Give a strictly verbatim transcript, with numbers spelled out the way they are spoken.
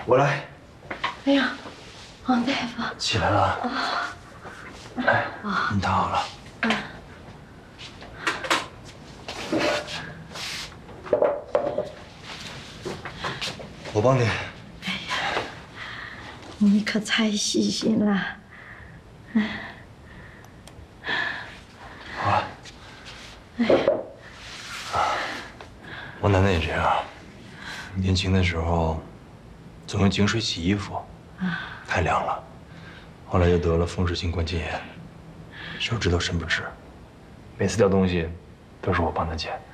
我来。 哎呀，王大夫， 起来了。啊。哎，你躺好了。嗯。我帮你。 哎呀，你可太细心了。 好了。哎呀。我奶奶也这样。年轻的时候，总用井水洗衣服，太凉了。后来又得了风湿性关节炎，手指头伸不直。每次掉东西，都是我帮她捡。